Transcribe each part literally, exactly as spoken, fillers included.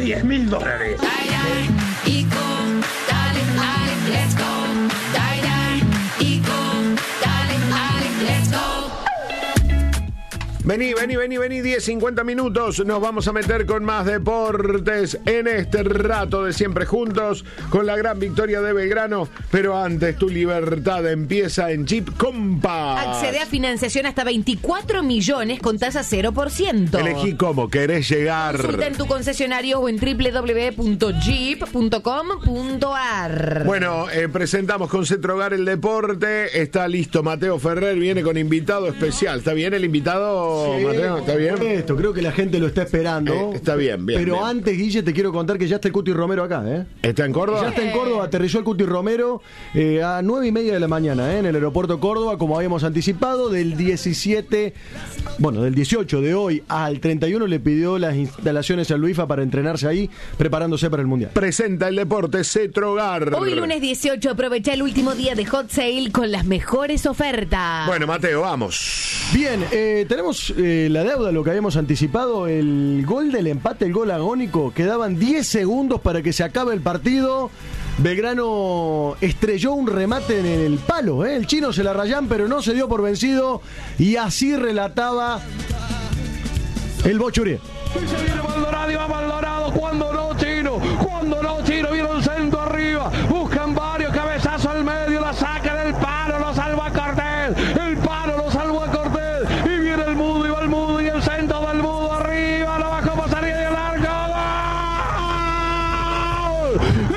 diez mil dólares. Vení, vení, vení, vení, diez, cincuenta minutos. Nos vamos a meter con más deportes en este rato de siempre juntos con la gran victoria de Belgrano. Pero antes, tu libertad empieza en Chip Compass. Accede a financiación hasta veinticuatro millones con tasa cero por ciento. Elegí cómo querés llegar. Consulta en tu concesionario o en doble u doble u doble u punto jeep punto com punto a r. Bueno, eh, presentamos con Cetrogar el deporte. Está listo Mateo Ferrer, viene con invitado especial. ¿Está bien el invitado? Sí, Mateo, ¿está bien? Esto, creo que la gente lo está esperando. Eh, está bien, bien. Pero bien. antes, Guille, te quiero contar que ya está el Cuti Romero acá, ¿eh? ¿Está en Córdoba? Ya está en Córdoba, aterrizó el Cuti Romero eh, a nueve y media de la mañana, ¿eh? En el aeropuerto Córdoba, como habíamos anticipado, del diecisiete, bueno, del dieciocho de hoy al treinta y uno le pidió las instalaciones al Luifa para entrenarse ahí, preparándose para el Mundial. Presenta el deporte Cetrogar. Hoy lunes dieciocho, aprovecha el último día de Hot Sale con las mejores ofertas. Bueno, Mateo, vamos. Bien, eh, tenemos eh, la deuda, lo que habíamos anticipado, el gol del empate, el gol agónico. Quedaban diez segundos para que se acabe el partido. Belgrano estrelló un remate en el palo, ¿eh? El chino se la rayán, pero no se dio por vencido. Y así relataba el Bochurier. Y se viene Maldonado y va Maldonado. Cuando no, Chino. Cuando no, Chino. Viene un centro arriba. Buscan varios. Cabezazo al medio. La saca del palo. Lo salva Cortés. El palo lo salvó a Cortés. Y viene el Mudo. Y va el Mudo. Y el centro del Mudo arriba. Lo bajó para salir del arco. ¡Gol!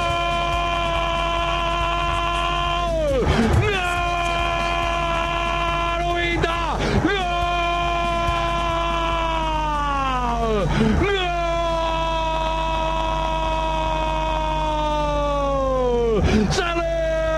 ¡Gol! ¡Gol! ¡Ubita! ¡Gol! ¡Gol! ¡Celeste!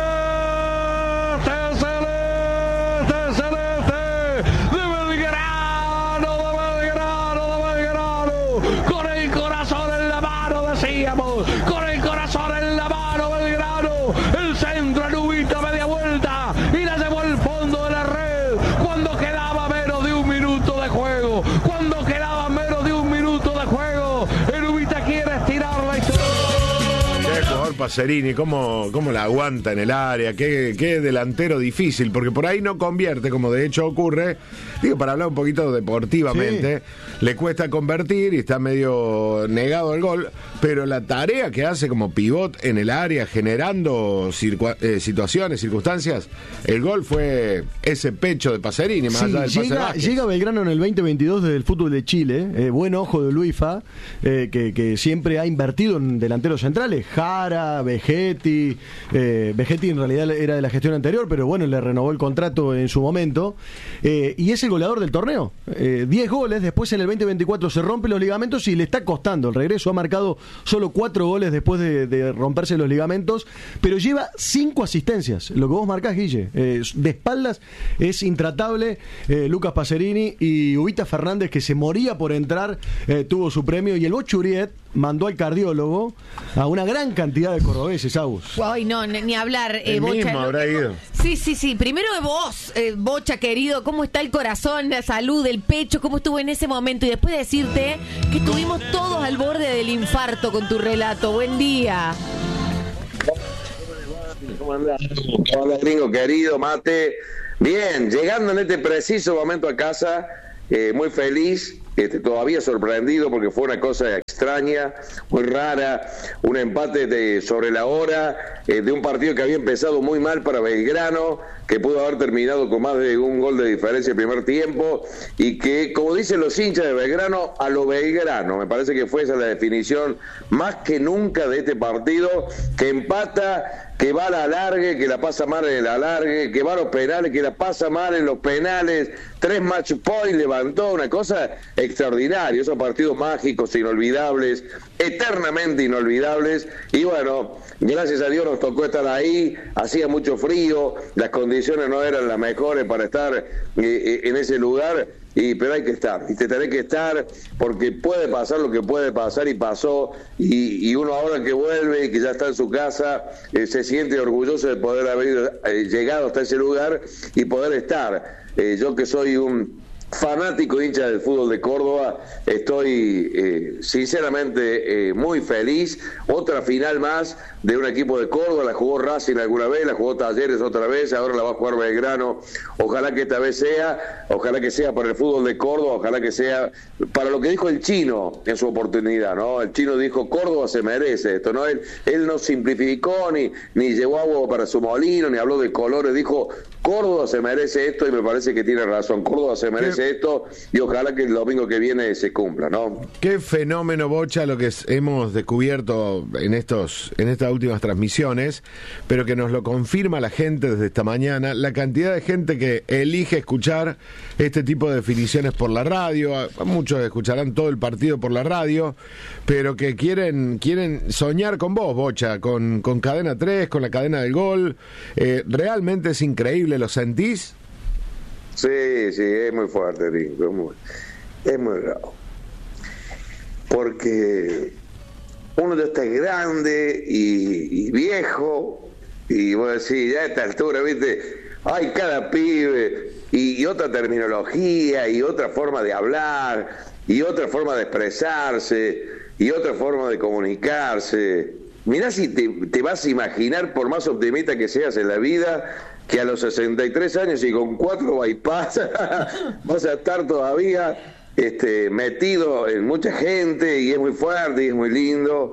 ¡Celeste! ¡Celeste! ¡De Belgrano! ¡De Belgrano! ¡De Belgrano! ¡Con el corazón en la mano, decíamos! ¡Con el corazón en la mano, Belgrano! El centro, el Ubita, media vuelta y la llevó al fondo de la red cuando quedaba menos de un minuto de juego. Cuando quedaba menos de un minuto de juego, el Ubita quiere estirar la historia. Qué jugador Pacerini, cómo, cómo la aguanta en el área, qué, qué delantero difícil, porque por ahí no convierte, como de hecho ocurre. Digo, para hablar un poquito deportivamente, sí. Le cuesta convertir y está medio negado el gol, pero la tarea que hace como pivot en el área, generando circu- eh, situaciones, circunstancias, el gol fue ese pecho de Pacerini, más Sí, allá del pase llega, Vázquez. llega Belgrano en el veinte veintidós desde el fútbol de Chile, eh, buen ojo de Luifa, eh, que, que siempre ha invertido en delanteros centrales, Jara, Vegetti, eh, Vegetti en realidad era de la gestión anterior, pero bueno, le renovó el contrato en su momento, eh, y es el goleador del torneo, eh, diez goles, después en el veinte veinticuatro se rompe los ligamentos y le está costando el regreso, ha marcado solo cuatro goles después de, de romperse los ligamentos, pero lleva cinco asistencias, lo que vos marcás, Guille, eh, de espaldas es intratable. eh, Lucas Pacerini y Ubita Fernández, que se moría por entrar, eh, tuvo su premio, y el Bochuriet mandó al cardiólogo a una gran cantidad de cordobeses, Agus. Ay, no, ni, ni hablar, eh, El Bocha. mismo no- habrá ido. Sí, sí, sí. Primero vos, eh, Bocha, querido, ¿cómo está el corazón, la salud, el pecho? ¿Cómo estuvo en ese momento? Y después decirte que estuvimos todos al borde del infarto con tu relato. Buen día. ¿Cómo andás? ¿Cómo andás, gringo querido? Mate. Bien, llegando en este preciso momento a casa, eh, muy feliz, este, todavía sorprendido porque fue una cosa extraña, muy rara, un empate de, sobre la hora, eh, de un partido que había empezado muy mal para Belgrano, que pudo haber terminado con más de un gol de diferencia el primer tiempo, y que, como dicen los hinchas de Belgrano, a lo Belgrano, me parece que fue esa la definición más que nunca de este partido, que empata, que va a la alargue, que la pasa mal en el alargue, que va a los penales, que la pasa mal en los penales, tres match points levantó, una cosa extraordinaria, esos partidos mágicos, inolvidables, eternamente inolvidables, y bueno, gracias a Dios nos tocó estar ahí, hacía mucho frío, las condiciones no eran las mejores para estar eh, en ese lugar, y pero hay que estar, y te tenés que estar, porque puede pasar lo que puede pasar, y pasó, y, y uno ahora que vuelve y que ya está en su casa, eh, se siente orgulloso de poder haber eh, llegado hasta ese lugar y poder estar. Eh, yo que soy un fanático hincha del fútbol de Córdoba, estoy eh, sinceramente eh, muy feliz. Otra final más de un equipo de Córdoba, la jugó Racing alguna vez, la jugó Talleres otra vez, ahora la va a jugar Belgrano. Ojalá que esta vez sea, ojalá que sea para el fútbol de Córdoba, ojalá que sea para lo que dijo el Chino en su oportunidad, ¿no? El Chino dijo, Córdoba se merece esto, ¿no? Él, él no simplificó, ni, ni llevó agua para su molino, ni habló de colores, dijo, Córdoba se merece esto, y me parece que tiene razón. Córdoba se merece ¿Qué? esto, y ojalá que el domingo que viene se cumpla, ¿no? Qué fenómeno, Bocha, lo que es, hemos descubierto en estos en estas últimas transmisiones, pero que nos lo confirma la gente desde esta mañana, la cantidad de gente que elige escuchar este tipo de definiciones por la radio. Muchos escucharán todo el partido por la radio, pero que quieren quieren soñar con vos, Bocha, con, con Cadena tres, con la cadena del gol. Eh, realmente es increíble, ¿lo sentís? Sí, sí, es muy fuerte, Ringo, es muy, es muy bravo. Porque uno ya está grande y, y viejo, y vos decís, ya a esta altura, viste, hay cada pibe, y, y otra terminología, y otra forma de hablar, y otra forma de expresarse, y otra forma de comunicarse. Mirá si te, te vas a imaginar, por más optimista que seas en la vida, que a los sesenta y tres años y con cuatro bypass vas a estar todavía este, metido en mucha gente, y es muy fuerte y es muy lindo,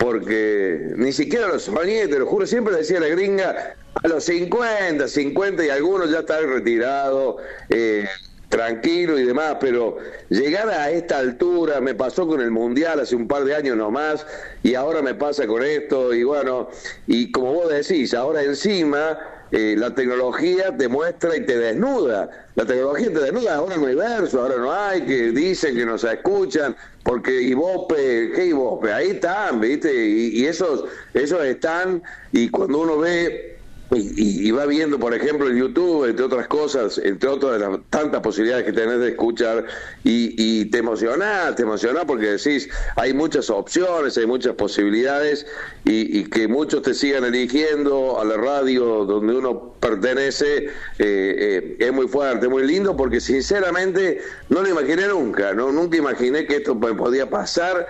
porque ni siquiera lo soñé, te lo juro. Siempre decía la gringa, a los cincuenta, cincuenta y algunos ya están retirados, eh, tranquilo y demás, pero llegar a esta altura, me pasó con el Mundial hace un par de años nomás, y ahora me pasa con esto, y bueno, y como vos decís, ahora encima eh, la tecnología te muestra y te desnuda, la tecnología te desnuda, ahora no hay verso, ahora no hay, que dicen que nos escuchan, porque Ibope, ¿qué Ibope? Ahí están, ¿viste? Y, y esos, esos están, y cuando uno ve Y, y va viendo, por ejemplo, en YouTube, entre otras cosas, entre otras de las tantas posibilidades que tenés de escuchar, y, y te emocionás, te emocionás porque decís, hay muchas opciones, hay muchas posibilidades, y, y que muchos te sigan eligiendo a la radio donde uno pertenece, eh, eh, es muy fuerte, muy lindo, porque sinceramente no lo imaginé nunca, no nunca imaginé que esto me podía pasar.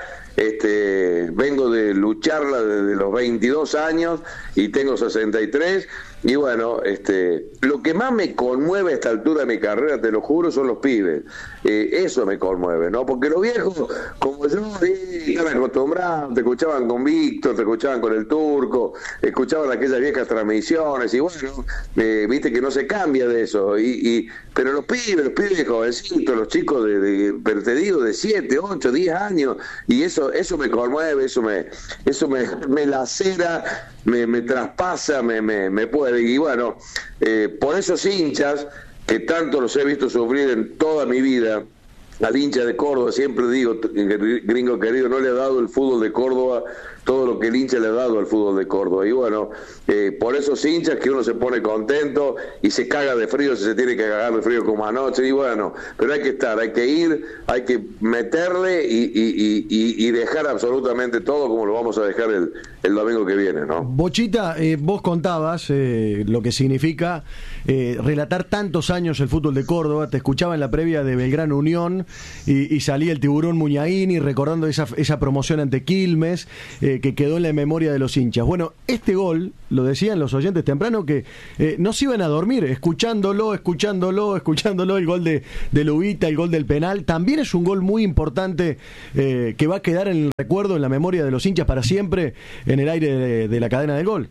Este, vengo de lucharla desde los veintidós años y tengo sesenta y tres, y bueno, este, lo que más me conmueve a esta altura de mi carrera, te lo juro, son los pibes. Eh, eso me conmueve, ¿no? Porque los viejos, como yo, eh, estaban acostumbrados, te escuchaban con Víctor, te escuchaban con el Turco, escuchaban aquellas viejas transmisiones, y bueno, eh, viste que no se cambia de eso, y, y pero los pibes, los pibes jovencitos, los chicos de, de pero te digo, de siete, ocho, diez años, y eso eso me conmueve, eso me eso me, me lacera, me, me traspasa, me, me, me puede, y bueno, eh, por esos hinchas que tanto los he visto sufrir en toda mi vida, al hincha de Córdoba, siempre digo, gringo querido, no le ha dado el fútbol de Córdoba todo lo que el hincha le ha dado al fútbol de Córdoba, y bueno, eh, por esos hinchas que uno se pone contento y se caga de frío si se tiene que cagar de frío como anoche, y bueno, pero hay que estar, hay que ir, hay que meterle y, y, y, y dejar absolutamente todo como lo vamos a dejar el, el domingo que viene, ¿no? Bochita, eh, vos contabas eh, lo que significa eh, relatar tantos años el fútbol de Córdoba, te escuchaba en la previa de Belgrano Unión, y, y salía el tiburón Muñaini recordando esa, esa promoción ante Quilmes, eh, que quedó en la memoria de los hinchas. Bueno, este gol, lo decían los oyentes temprano, que eh, no se iban a dormir escuchándolo, escuchándolo, escuchándolo, el gol de, de Lubita, el gol del penal, también es un gol muy importante eh, que va a quedar en el recuerdo, en la memoria de los hinchas para siempre, en el aire de, de la cadena del gol.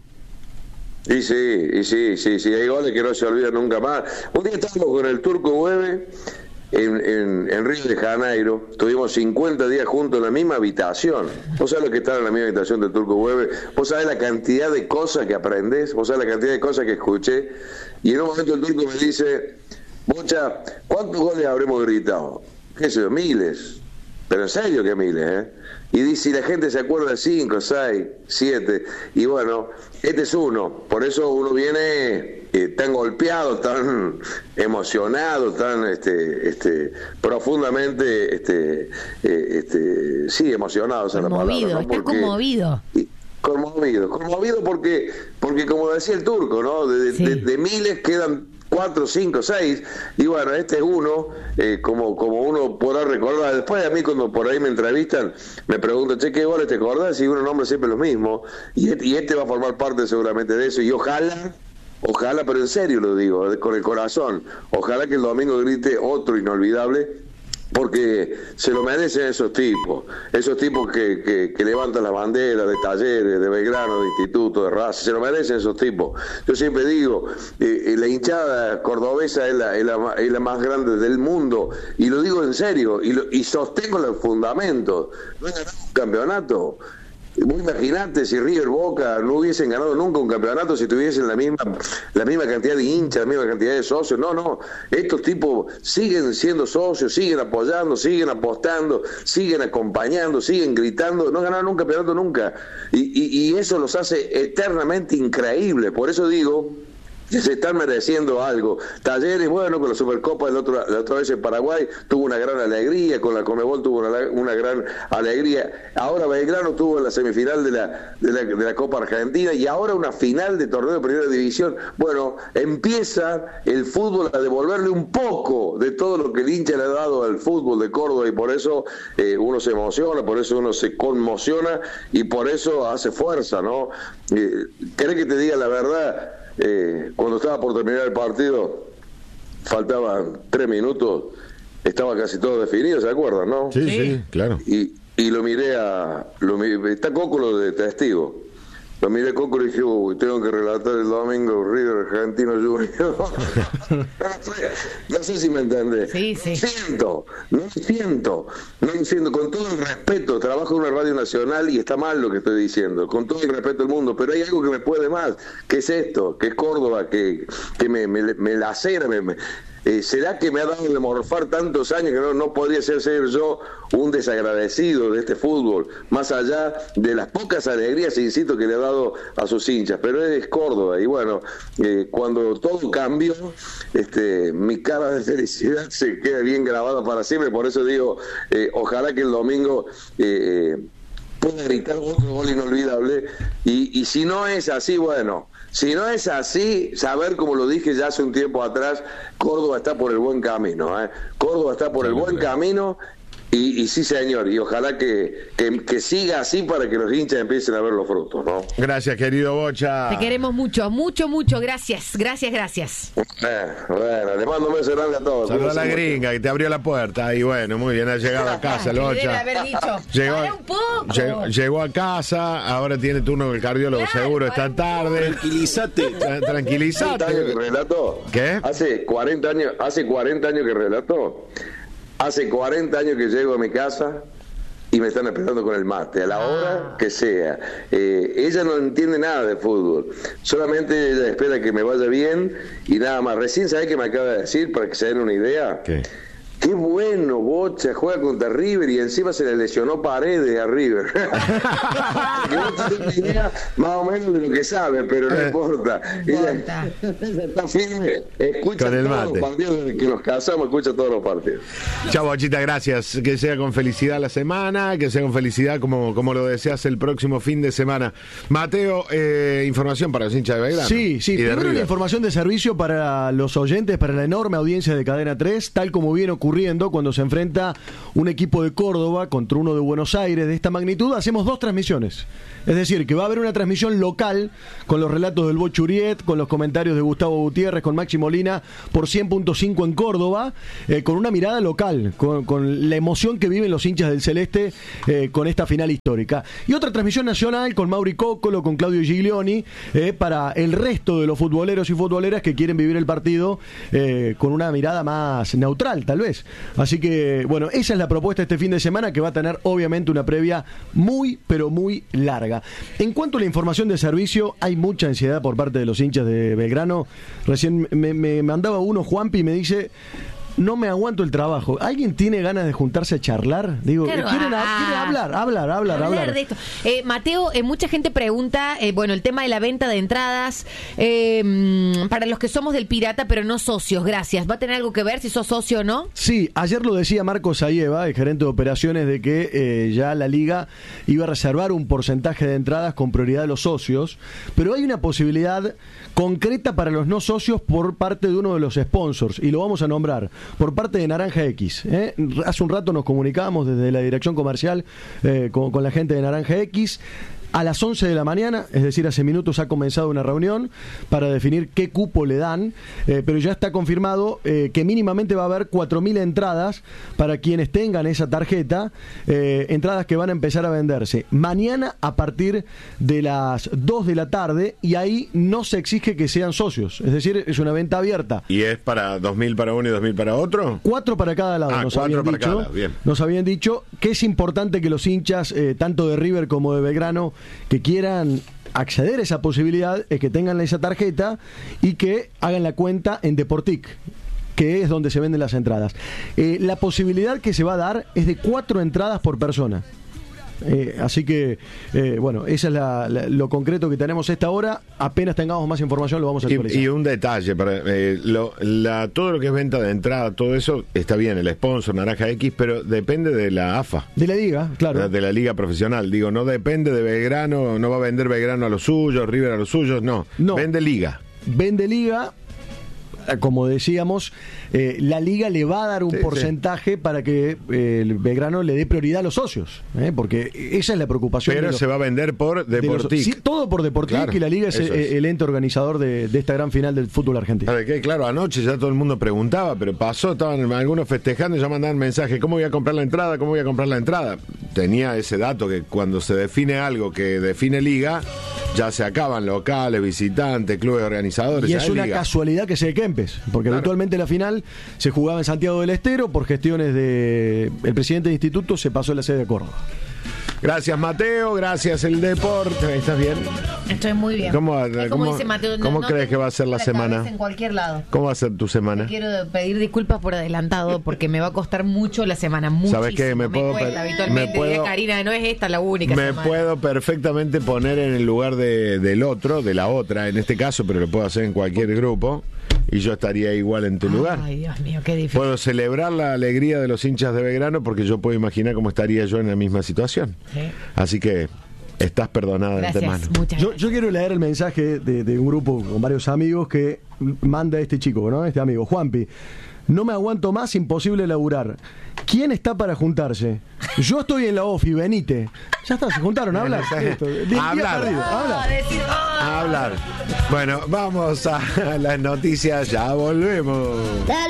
Y sí, y sí, sí, sí, hay goles que no se olvidan nunca más. Un día estábamos con el Turco Hueve En, en, en Río de Janeiro, tuvimos cincuenta días juntos en la misma habitación. Vos sabés lo que está en la misma habitación del Turco Hueve, vos sabés la cantidad de cosas que aprendés, vos sabés la cantidad de cosas que escuché, y en un momento el Turco me dice, Bocha, ¿cuántos goles habremos gritado? ¿Qué sé yo? Miles, pero en serio que miles, ¿eh? Y dice, y la gente se acuerda de cinco, seis, siete, y bueno, este es uno, por eso uno viene eh, tan golpeado, tan emocionado, tan este, este, profundamente, este, eh, este, sí, emocionado, esa es la palabra, ¿no? Está Porque, conmovido. Y, conmovido, conmovido porque, porque como decía el Turco, ¿no? De, sí. de, de miles quedan cuatro, cinco, seis, y bueno, este es uno, eh, como, como uno podrá recordar. Después a mí cuando por ahí me entrevistan, me preguntan, che, ¿qué goles te acordás? Y uno nombra siempre los mismos, y este, y este va a formar parte seguramente de eso, y ojalá, ojalá, pero en serio lo digo, con el corazón, ojalá que el domingo grite otro inolvidable, porque se lo merecen esos tipos, esos tipos que, que, que levantan las banderas de Talleres, de Belgrano, de Instituto, de Raza, se lo merecen esos tipos. Yo siempre digo, eh, la hinchada cordobesa es la, es, la, es la más grande del mundo, y lo digo en serio, y, lo, y sostengo los fundamentos. No es ganar un campeonato. Vos imaginate si River, Boca no hubiesen ganado nunca un campeonato si tuviesen la misma la misma cantidad de hinchas, la misma cantidad de socios. No, no, estos tipos siguen siendo socios, siguen apoyando, siguen apostando, siguen acompañando, siguen gritando. No ganaron un campeonato nunca, y, y, y eso los hace eternamente increíbles. Por eso digo que se están mereciendo algo. Talleres, bueno, con la Supercopa del otro, la otra vez en Paraguay tuvo una gran alegría, con la Conmebol tuvo una, una gran alegría. Ahora Belgrano tuvo la semifinal de la, de la de la Copa Argentina, y ahora una final de torneo de Primera División. Bueno, empieza el fútbol a devolverle un poco de todo lo que el hincha le ha dado al fútbol de Córdoba, y por eso eh, uno se emociona, por eso uno se conmociona, y por eso hace fuerza, ¿no? Eh, ¿Querés que te diga la verdad? Eh, cuando estaba por terminar el partido, faltaban tres minutos, estaba casi todo definido, ¿se acuerdan, no? Sí, sí, sí, claro. Y, y lo miré a... Lo, está Cóculo de testigo. Lo miré a Cóculo y dije, uy, tengo que relatar el domingo River Argentino Junior. No sé si me entendés. Sí, sí. No siento, no siento, no siento, con todo el respeto, trabajo en una radio nacional y está mal lo que estoy diciendo, con todo el respeto del mundo, pero hay algo que me puede más, que es esto, que es Córdoba, que, que me, me, me lacera, me... me Eh, ¿será que me ha dado de morfar tantos años que no, no podría ser, ser yo un desagradecido de este fútbol, más allá de las pocas alegrías, insisto, que le ha dado a sus hinchas? Pero es Córdoba, y bueno, eh, cuando todo cambió, este, mi cara de felicidad se queda bien grabada para siempre. Por eso digo, eh, ojalá que el domingo eh, pueda gritar otro gol inolvidable, y, y si no es así, bueno, si no es así, saber, como lo dije ya hace un tiempo atrás, Córdoba está por el buen camino, ¿eh? Córdoba está por el buen camino, y, y sí, señor, y ojalá que, que, que siga así para que los hinchas empiecen a ver los frutos, ¿no? Gracias, querido Bocha. Te queremos mucho, mucho, mucho. Gracias, gracias, gracias. Eh, bueno, les mando un beso grande a todos. Saludos a la gringa que te abrió la puerta, y bueno, muy bien, ha llegado a casa el Debe Bocha. haber dicho, Llegó, para un poco. llegó, llegó a casa, ahora tiene turno con el cardiólogo, Claro, seguro, para esta un tarde. Tranquilízate. Tra- Tranquilízate. ¿cuarenta años que relató? ¿Qué? Hace cuarenta años, hace cuarenta años que relató. Hace cuarenta años que llego a mi casa y me están esperando con el mate, a la hora que sea. Eh, ella no entiende nada de fútbol, solamente ella espera que me vaya bien y nada más. Recién, ¿sabés qué me acaba de decir, para que se den una idea? ¿Qué? Qué bueno, Bocha, juega contra River y encima se le lesionó Paredes a River. Que vos tenés una idea más o menos de lo que sabe, pero no importa. Ella, ella está firme, escucha Con el todos mate. los partidos, desde que nos casamos, escucha todos los partidos. Chao, Bochita, gracias. Que sea con felicidad la semana, que sea con felicidad como, como lo deseas el próximo fin de semana. Mateo, eh, información para los hinchas de Belgrano. Sí, sí. Y de Primero River. una información de servicio para los oyentes, para la enorme audiencia de Cadena tres, tal como viene ocurriendo cuando se enfrenta un equipo de Córdoba contra uno de Buenos Aires de esta magnitud. Hacemos dos transmisiones. Es decir, que va a haber una transmisión local con los relatos del Bochuriet, con los comentarios de Gustavo Gutiérrez, con Maxi Molina por cien punto cinco en Córdoba, eh, con una mirada local, con, con la emoción que viven los hinchas del Celeste eh, con esta final histórica. Y otra transmisión nacional con Mauri Cóccolo, con Claudio Giglioni, eh, para el resto de los futboleros y futboleras que quieren vivir el partido eh, con una mirada más neutral, tal vez. Así que, bueno, esa es la propuesta este fin de semana, que va a tener obviamente una previa muy, pero muy larga. En cuanto a la información de servicio, hay mucha ansiedad por parte de los hinchas de Belgrano. Recién me, me mandaba uno, Juanpi, y me dice: no me aguanto el trabajo. ¿Alguien tiene ganas de juntarse a charlar? Digo, Claro, ¿quieren, ah, quieren hablar, hablar, hablar, hablar? de esto. Eh, Mateo, eh, mucha gente pregunta, eh, bueno, el tema de la venta de entradas, eh, mm, para los que somos del Pirata, pero no socios, gracias. ¿Va a tener algo que ver si sos socio o no? Sí, ayer lo decía Marcos Ayeva, el gerente de operaciones, de que eh, ya la liga iba a reservar un porcentaje de entradas con prioridad a los socios, pero hay una posibilidad concreta para los no socios por parte de uno de los sponsors, y lo vamos a nombrar, por parte de Naranja X. ¿eh? Hace un rato nos comunicábamos desde la dirección comercial eh, con, con la gente de Naranja X. A las once de la mañana, es decir, hace minutos ha comenzado una reunión para definir qué cupo le dan, eh, pero ya está confirmado eh, que mínimamente va a haber cuatro mil entradas para quienes tengan esa tarjeta, eh, entradas que van a empezar a venderse mañana a partir de las dos de la tarde, y ahí no se exige que sean socios, es decir, es una venta abierta. ¿Y es para dos mil para uno y dos mil para otro? Cuatro para cada lado, Ah, nos, cuatro habían para dicho, cada lado, bien. nos habían dicho que es importante que los hinchas, eh, tanto de River como de Belgrano, que quieran acceder a esa posibilidad, es que tengan esa tarjeta y que hagan la cuenta en Deportic, que es donde se venden las entradas. Eh, la posibilidad que se va a dar es de cuatro entradas por persona. Eh, así que, eh, bueno, esa es la, la, lo concreto que tenemos a esta hora. Apenas tengamos más información lo vamos a actualizar. Y, y un detalle, para, eh, lo, la, todo lo que es venta de entrada, todo eso está bien, el sponsor, Naranja X, pero depende de la A F A. De la liga, claro. De, de la liga profesional, digo, no depende de Belgrano, no va a vender Belgrano a los suyos, River a los suyos, no, no. Vende liga. Vende liga. Como decíamos, eh, la liga le va a dar un sí, porcentaje sí. para que eh, el Belgrano le dé prioridad a los socios, ¿eh? Porque esa es la preocupación. Pero de los, se va a vender por Deportic. Sí, todo por Deportic, claro, y la liga es, es el ente organizador de, de esta gran final del fútbol argentino. ¿Sabe qué? Claro, anoche ya todo el mundo preguntaba, pero pasó, estaban algunos festejando y ya mandaban mensajes, ¿cómo voy a comprar la entrada? ¿Cómo voy a comprar la entrada? Tenía ese dato que cuando se define algo que define liga, ya se acaban locales, visitantes, clubes organizadores. Y es una liga. casualidad que sea de Kempes, porque claro, habitualmente la final se jugaba en Santiago del Estero, por gestiones de el presidente del instituto se pasó a la sede de Córdoba. Gracias, Mateo, gracias el deporte. ¿Estás bien? Estoy muy bien. ¿Cómo, es cómo, como dice Mateo, no, ¿cómo no crees que va a ser la, la semana? En cualquier lado. ¿Cómo va a ser tu semana? Te quiero pedir disculpas por adelantado porque me va a costar mucho la semana, muchísimo. ¿Sabes qué? Me, me puedo cuesta, per- habitualmente. me puedo, Karina, no es esta la única Me semana. puedo perfectamente poner en el lugar de, del otro, de la otra, en este caso, pero lo puedo hacer en cualquier grupo. Y yo estaría igual en tu Ay, lugar. Ay, Dios mío, qué difícil. Puedo celebrar la alegría de los hinchas de Belgrano porque yo puedo imaginar cómo estaría yo en la misma situación. Sí. Así que estás perdonada Gracias, de antemano. muchas Yo, gracias. yo quiero leer el mensaje de, de un grupo con varios amigos que manda este chico, ¿no? Este amigo, Juanpi. No me aguanto más, imposible laburar. ¿Quién está para juntarse? Yo estoy en la OFI, venite. Ya está, se juntaron a hablar. Listo. A hablar. Perdido, a hablar. Ah, decir, ah. A hablar. Bueno, vamos a las noticias, ya volvemos.